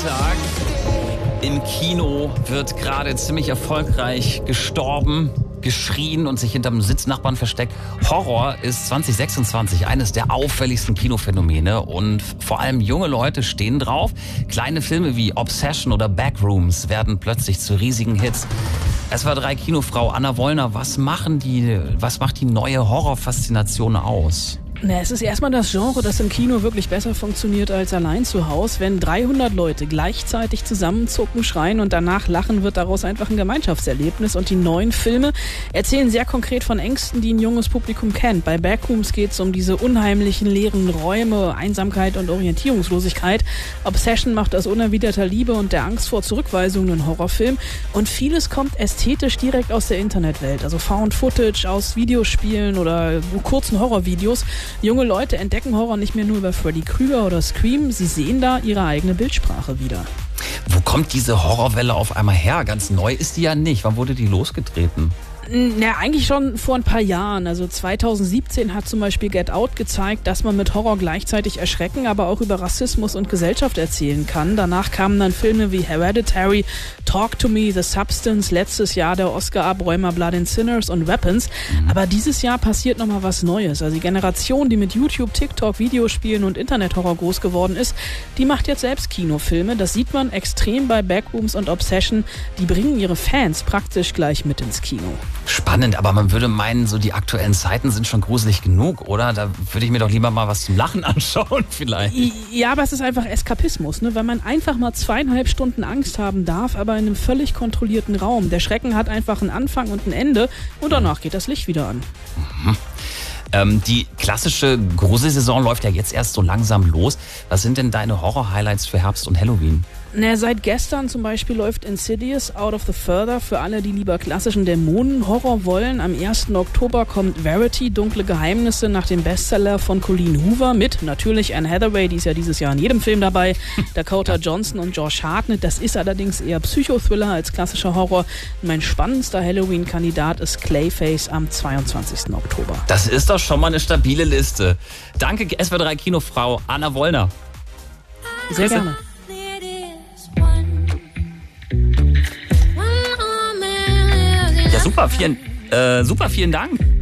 Freitag. Im Kino wird gerade ziemlich erfolgreich gestorben, geschrien und sich hinterm Sitznachbarn versteckt. Horror ist 2026 eines der auffälligsten Kinophänomene und vor allem junge Leute stehen drauf. Kleine Filme wie Obsession oder Backrooms werden plötzlich zu riesigen Hits. SWR3 Kinofrau Anna Wollner, was macht die neue Horrorfaszination aus? Na, es ist erstmal das Genre, das im Kino wirklich besser funktioniert als allein zu Hause. Wenn 300 Leute gleichzeitig zusammenzucken, schreien und danach lachen, wird daraus einfach ein Gemeinschaftserlebnis. Und die neuen Filme erzählen sehr konkret von Ängsten, die ein junges Publikum kennt. Bei Backrooms geht es um diese unheimlichen leeren Räume, Einsamkeit und Orientierungslosigkeit. Obsession macht aus unerwiderter Liebe und der Angst vor Zurückweisung einen Horrorfilm. Und vieles kommt ästhetisch direkt aus der Internetwelt. Also Found Footage aus Videospielen oder kurzen Horrorvideos. Junge Leute entdecken Horror nicht mehr nur über Freddy Krueger oder Scream, sie sehen da ihre eigene Bildsprache wieder. Wo kommt diese Horrorwelle auf einmal her? Ganz neu ist die ja nicht. Wann wurde die losgetreten? Na, eigentlich schon vor ein paar Jahren. Also 2017 hat zum Beispiel Get Out gezeigt, dass man mit Horror gleichzeitig erschrecken, aber auch über Rassismus und Gesellschaft erzählen kann. Danach kamen dann Filme wie Hereditary, Talk to Me, The Substance, letztes Jahr der Oscar-Abräumer Blood and Sinners und Weapons. Aber dieses Jahr passiert nochmal was Neues. Also die Generation, die mit YouTube, TikTok, Videospielen und Internethorror groß geworden ist, die macht jetzt selbst Kinofilme. Das sieht man extrem bei Backrooms und Obsession. Die bringen ihre Fans praktisch gleich mit ins Kino. Spannend, aber man würde meinen, so die aktuellen Zeiten sind schon gruselig genug, oder? Da würde ich mir doch lieber mal was zum Lachen anschauen vielleicht. Ja, aber es ist einfach Eskapismus, ne? Weil man einfach mal 2,5 Stunden Angst haben darf, aber in einem völlig kontrollierten Raum. Der Schrecken hat einfach einen Anfang und ein Ende und danach geht das Licht wieder an. Die klassische Gruselsaison läuft ja jetzt erst so langsam los. Was sind denn deine Horror-Highlights für Herbst und Halloween? Na, seit gestern zum Beispiel läuft Insidious Out of the Further für alle, die lieber klassischen Dämonen-Horror wollen. Am 1. Oktober kommt Verity, Dunkle Geheimnisse nach dem Bestseller von Colleen Hoover mit natürlich Anne Hathaway, die ist ja dieses Jahr in jedem Film dabei, Dakota Johnson und Josh Hartnett. Das ist allerdings eher Psychothriller als klassischer Horror. Mein spannendster Halloween-Kandidat ist Clayface am 22. Oktober. Das ist doch schon mal eine stabile Liste. Danke, SWR3 Kinofrau Anna Wollner. Sehr gerne. Ja, super, vielen Dank.